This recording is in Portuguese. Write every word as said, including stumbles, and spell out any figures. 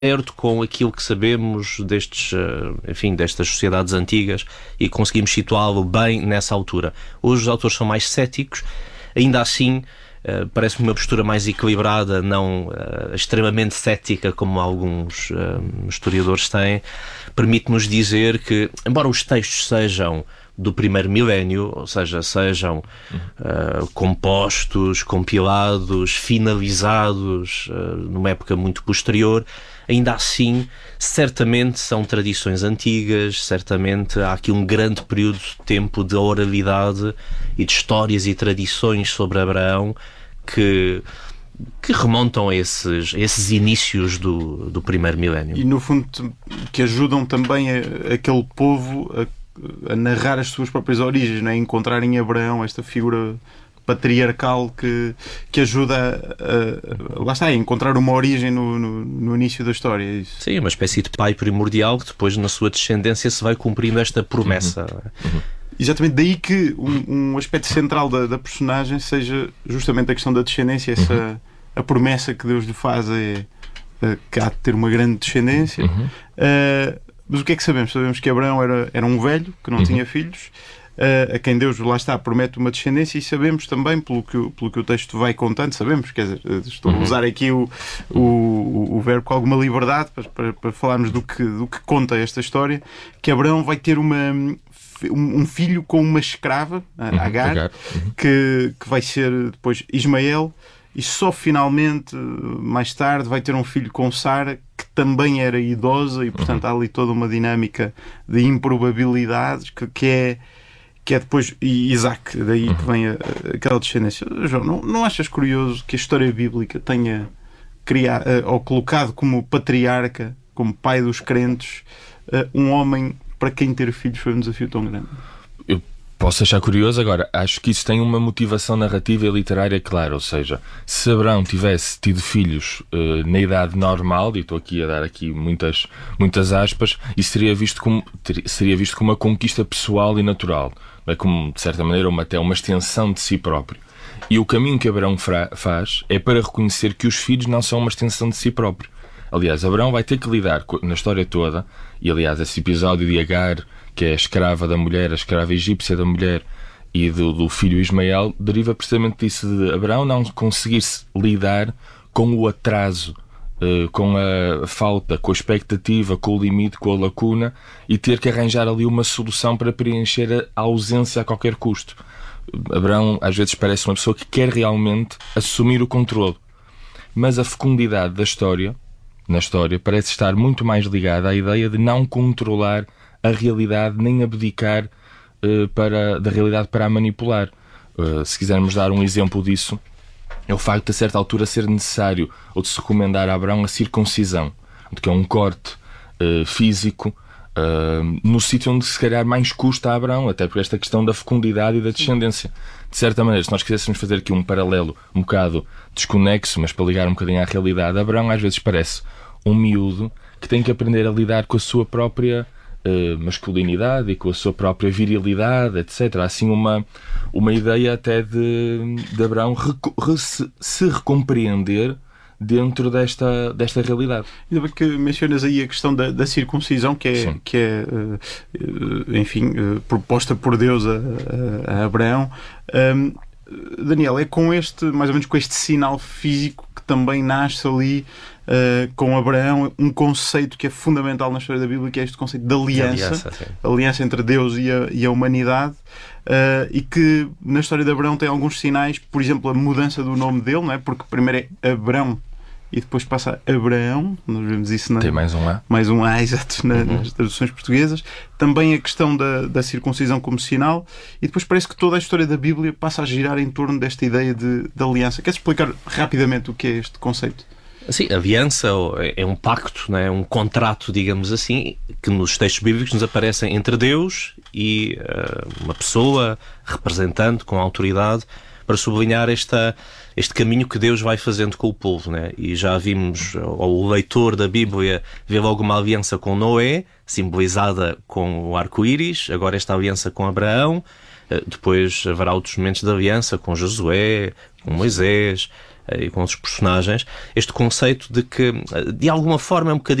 certo com aquilo que sabemos destes, enfim, destas sociedades antigas e conseguimos situá-lo bem nessa altura. Hoje os autores são mais céticos, ainda assim uh, parece-me uma postura mais equilibrada, não uh, extremamente cética como alguns uh, historiadores têm. Permite-nos dizer que, embora os textos sejam do primeiro milénio, ou seja, sejam uh, compostos, compilados, finalizados uh, numa época muito posterior, ainda assim, certamente são tradições antigas, certamente há aqui um grande período de tempo de oralidade e de histórias e tradições sobre Abraão que, que remontam a esses, a esses inícios do, do primeiro milénio. E, no fundo, que ajudam também a, aquele povo a a narrar as suas próprias origens, né? Encontrar em Abraão esta figura patriarcal que, que ajuda a, a, lá está, a encontrar uma origem no, no, no início da história. É isso. Sim, uma espécie de pai primordial que depois na sua descendência se vai cumprindo esta promessa. Uhum. Uhum. Exatamente, daí que um, um aspecto central da, da personagem seja justamente a questão da descendência, essa, uhum. a promessa que Deus lhe faz é, é que há de ter uma grande descendência. Uhum. Uh, Mas o que é que sabemos? Sabemos que Abraão era, era um velho, que não uhum. tinha filhos, uh, a quem Deus, lá está, promete uma descendência, e sabemos também, pelo que, pelo que o texto vai contando, sabemos, quer dizer, estou uhum. a usar aqui o, o, o verbo com alguma liberdade para, para, para falarmos do que, do que conta esta história, que Abraão vai ter uma, um filho com uma escrava, uhum. Agar, uhum. que, que vai ser depois Ismael, e só finalmente, mais tarde, vai ter um filho com Sara, que também era idosa, e portanto uhum. há ali toda uma dinâmica de improbabilidades que, que, é, que é depois e Isaac, daí uhum. que vem a, a, aquela descendência. João, não, não achas curioso que a história bíblica tenha criado, ou colocado como patriarca, como pai dos crentes, um homem para quem ter filhos foi um desafio tão grande? Eu posso achar curioso, agora, acho que isso tem uma motivação narrativa e literária clara, ou seja, se Abraão tivesse tido filhos uh, na idade normal, e estou aqui a dar aqui muitas, muitas aspas, isso seria visto como, ter, seria visto como uma conquista pessoal e natural, é como, de certa maneira, uma, até uma extensão de si próprio. E o caminho que Abraão fra- faz é para reconhecer que os filhos não são uma extensão de si próprio. Aliás, Abraão vai ter que lidar com, na história toda, e aliás, esse episódio de Agar, que é a escrava da mulher, a escrava egípcia da mulher, e do, do filho Ismael, deriva precisamente disso, de Abraão não conseguir-se lidar com o atraso, uh, com a falta, com a expectativa, com o limite, com a lacuna, e ter que arranjar ali uma solução para preencher a ausência a qualquer custo. Abraão às vezes parece uma pessoa que quer realmente assumir o controle, mas a fecundidade da história, na história, parece estar muito mais ligada à ideia de não controlar a realidade, nem abdicar uh, para, da realidade para a manipular. Uh, se quisermos dar um exemplo disso, é o facto de a certa altura ser necessário, ou de se recomendar a Abraão, a circuncisão, que é um corte uh, físico uh, no sítio onde se calhar mais custa a Abraão, até por esta questão da fecundidade e da descendência. De certa maneira, se nós quiséssemos fazer aqui um paralelo um bocado desconexo, mas para ligar um bocadinho à realidade, Abraão às vezes parece um miúdo que tem que aprender a lidar com a sua própria uh, masculinidade e com a sua própria virilidade, etcétera. Há assim uma, uma ideia até de, de Abraão reco- re- se, se recompreender dentro desta, desta realidade. Ainda bem que mencionas aí a questão da, da circuncisão, que é, que é uh, uh, enfim, uh, proposta por Deus a, a, a Abraão. Um, Daniel, é com este, mais ou menos com este sinal físico que também nasce ali uh, com Abraão um conceito que é fundamental na história da Bíblia, que é este conceito de aliança, aliança, aliança entre Deus e a, e a humanidade, uh, e que na história de Abraão tem alguns sinais, por exemplo, a mudança do nome dele, não é? Porque primeiro é Abrão e depois passa a Abraão, nós vemos isso na, tem mais um A mais um A, exato, na, uhum. nas traduções portuguesas. Também a questão da, da circuncisão como sinal, e depois parece que toda a história da Bíblia passa a girar em torno desta ideia de, de aliança. Queres explicar rapidamente o que é este conceito? Sim, a aliança é um pacto, né? Um contrato, digamos assim, que nos textos bíblicos nos aparecem entre Deus e uh, uma pessoa representante com autoridade, para sublinhar esta, este caminho que Deus vai fazendo com o povo, né? E já vimos, ou o leitor da Bíblia vê logo uma aliança com Noé, simbolizada com o arco-íris, agora esta aliança com Abraão, depois haverá outros momentos de aliança com Josué, com Moisés, e com outros personagens, este conceito de que, de alguma forma, é um bocadinho